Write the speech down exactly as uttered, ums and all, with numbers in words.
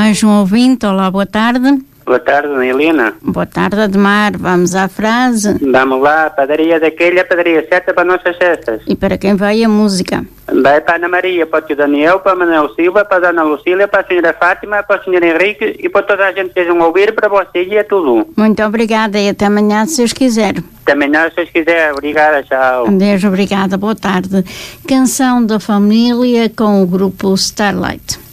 mais um ouvinte. Olá, boa tarde. Boa tarde, Dona Helena. Boa tarde, Ademar. Vamos à frase. Vamos lá, a padaria daquele, a padaria certa para nossas cestas. E para quem vai a música? Vai para a Ana Maria, para o tio Daniel, para a Manuel Silva, para a Dona Lucília, para a senhora Fátima, para o senhor Henrique e para toda a gente que estejam a ouvir, para você e é tudo. Muito obrigada e até amanhã, se Deus quiser. Até amanhã, se Deus quiser. Obrigada, tchau. Adeus, obrigada, boa tarde. Canção da família com o grupo Starlight.